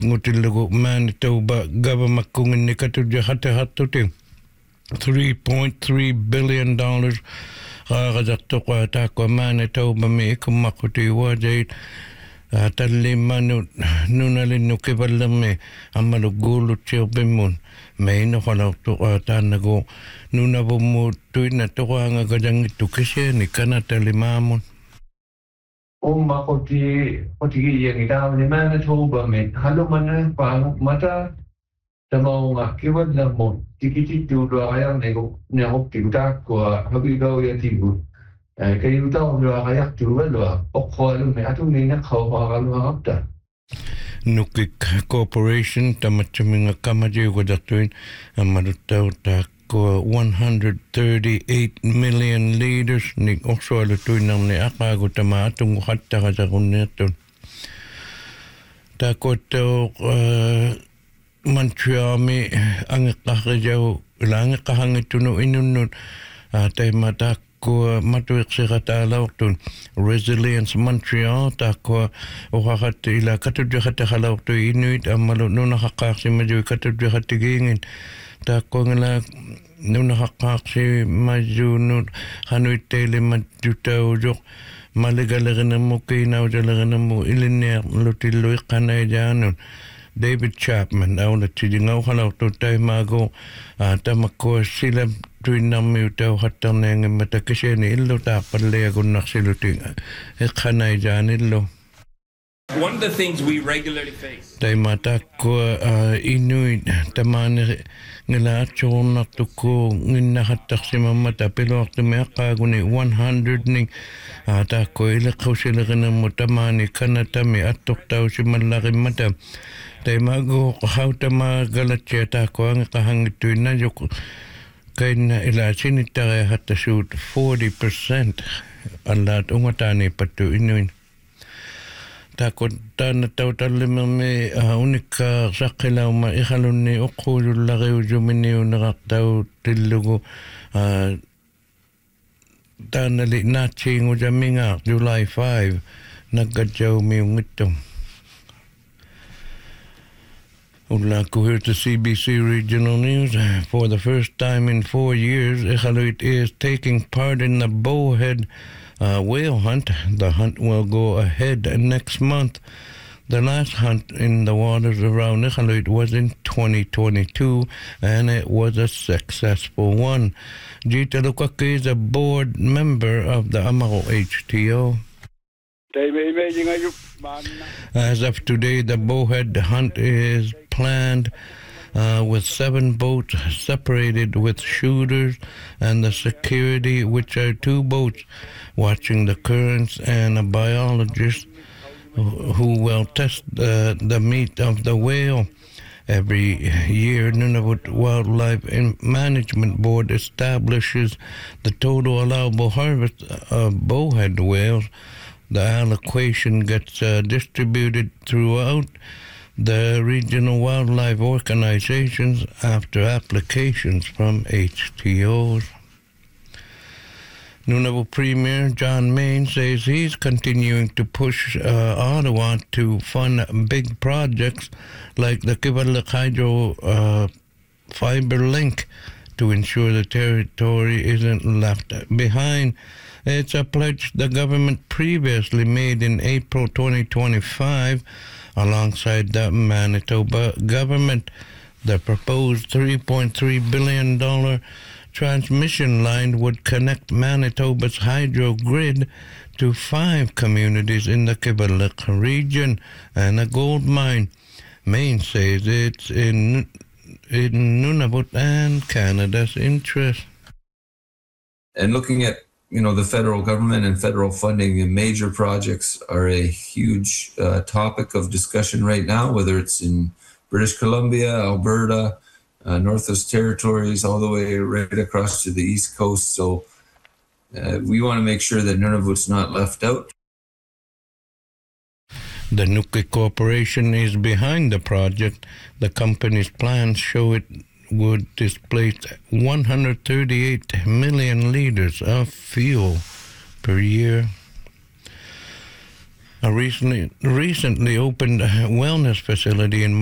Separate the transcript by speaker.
Speaker 1: Ngutilugu Manitoba government kung ni katudya hatutin $3.3 billion Ragazaktoka takwa Manitoba me kumakuti wajait Talimanu nunalinu kivalame amalugulu chilbimun Maino halautu tanago nunabumu tuina toanga gajangitu kisheni kana talimamun
Speaker 2: Koti yang ita ni Manitoba me halumana pa mata tamau ngakiwan na mo tikiti tu ayang nego tiuta ko habigaw ya tibu kayu tau ayak tu lo okwalu me atu ni na khawagalu hapta
Speaker 1: Nukik Corporation tamachaminga kamaji wadatuin amarutau ta ko 138 million leaders ni okso alutuin nam ni akago tama atung hatta kajakunetun ta ko to Montreal me ang kakajau lang kahangituno inunun tay mata ko matuik sikatalaw Resilience Montreal ta ko okakat ila katudya katakalaw to Inuit amalo no nakakaksi madyo katudya katigingin ta ko ngala no nakakaksi madyo no hanuit tele madyo taujok maligalagan mo kinawjalagan mo iliner lutiloy kanay dyanon David Chapman au na tidingaw halaw to tayo mago tamako sila tuin nami utaw hatang na yung matakasya ni ilo tapalaya kung naksiluting kanay dyan ilo.
Speaker 3: One of the things we regularly face.
Speaker 1: Tayo matako Inuit tamani ngila atyon na tuko nginahatak si mamata pero akto may akago ni 100 ning tako ilakaw sila ka na mo tamani kanatami atok tao si malaki mata. Tay mago how tama galatya ta ko ang kahangito na yok kay na ilasin ita hatta shoot 40% alat ungatani patu inuin ta ko tan total me unika sakila ma ihalon ni okul lagi jumini nakataw tilugo tanali nachi ngujaminga July 5 naggadyaw mi ngitong Ulaku here to CBC Regional News. For the first time in 4 years, Iqaluit is taking part in the bowhead whale hunt. The hunt will go ahead next month. The last hunt in the waters around Iqaluit was in 2022, and it was a successful one. Jita Lukaki is a board member of the Amaro HTO. As of today, the bowhead hunt is planned with 7 boats separated with shooters and the security, which are 2 boats watching the currents, and a biologist who will test the meat of the whale. Every year, Nunavut Wildlife Management Board establishes the total allowable harvest of bowhead whales. The allocation gets distributed throughout the regional wildlife organizations after applications from HTOs. Nunavut Premier John Main says he's continuing to push Ottawa to fund big projects like the Kivalliq Hydro fiber link to ensure the territory isn't left behind. It's a pledge the government previously made in April 2025 alongside the Manitoba government. The proposed $3.3 billion transmission line would connect Manitoba's hydro grid to 5 communities in the Kivalliq region and a gold mine. Maine says it's in Nunavut and Canada's interest.
Speaker 4: And looking at the federal government and federal funding, the major projects are a huge topic of discussion right now, whether it's in British Columbia, Alberta, Northwest Territories, all the way right across to the East Coast. So we want to make sure that Nunavut's not left out.
Speaker 1: The Nukik Corporation is behind the project. The company's plans show it would displace 138 million liters of fuel per year. a recently opened wellness facility in